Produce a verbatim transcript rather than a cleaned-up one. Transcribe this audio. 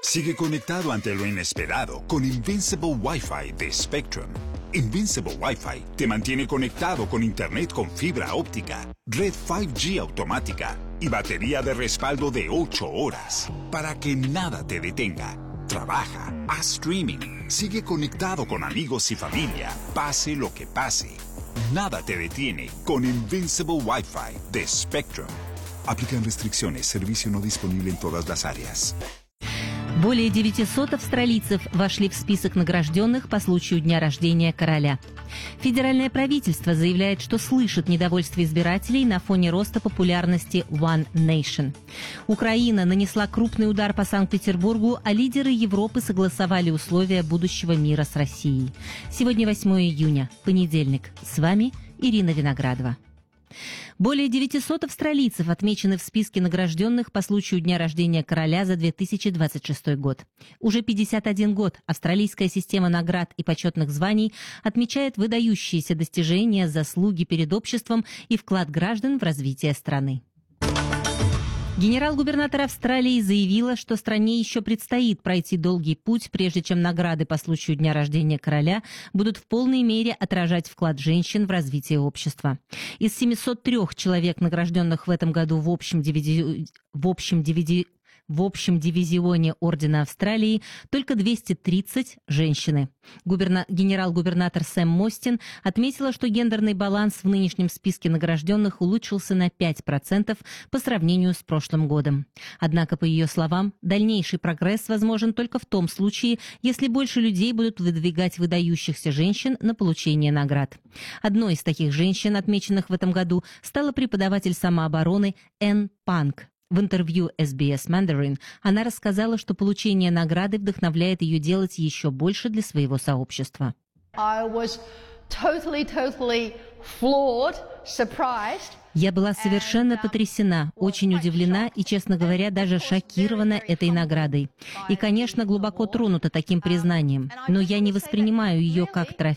Sigue conectado ante lo inesperado con Invincible Wi-Fi de Spectrum. Invincible Wi-Fi te mantiene conectado con Internet con fibra óptica, red cinco G automática y batería de respaldo de ocho horas para que nada te detenga. Trabaja, haz streaming, sigue conectado con amigos y familia, pase lo que pase. Nada te detiene con Invincible Wi-Fi de Spectrum. Aplican restricciones, servicio no disponible en todas las áreas. Более девятисот австралийцев вошли в список награжденных по случаю дня рождения короля. Федеральное правительство заявляет, что слышит недовольство избирателей на фоне роста популярности One Nation. Украина нанесла крупный удар по Санкт-Петербургу, а лидеры Европы согласовали условия будущего мира с Россией. Сегодня восьмое июня, понедельник. С вами Ирина Виноградова. Более девятисот австралийцев отмечены в списке награжденных по случаю дня рождения короля за две тысячи двадцать шестой год. Уже пятьдесят один год австралийская система наград и почетных званий отмечает выдающиеся достижения, заслуги перед обществом и вклад граждан в развитие страны. Генерал-губернатор Австралии заявила, что стране еще предстоит пройти долгий путь, прежде чем награды по случаю дня рождения короля будут в полной мере отражать вклад женщин в развитие общества. Из семисот трёх человек, награжденных в этом году в общем дивизи... в общем дивизи... В общем дивизионе Ордена Австралии только двести тридцать женщины. Губерна... Генерал-губернатор Сэм Мостин отметила, что гендерный баланс в нынешнем списке награжденных улучшился на пять процентов по сравнению с прошлым годом. Однако, по ее словам, дальнейший прогресс возможен только в том случае, если больше людей будут выдвигать выдающихся женщин на получение наград. Одной из таких женщин, отмеченных в этом году, стала преподаватель самообороны Энн Панк. В интервью эс би эс Mandarin она рассказала, что получение награды вдохновляет ее делать еще больше для своего сообщества. I was totally, totally floored, surprised. Я была совершенно потрясена, очень удивлена и, честно говоря, даже шокирована этой наградой. И, конечно, глубоко тронута таким признанием. Но я не воспринимаю ее как трофей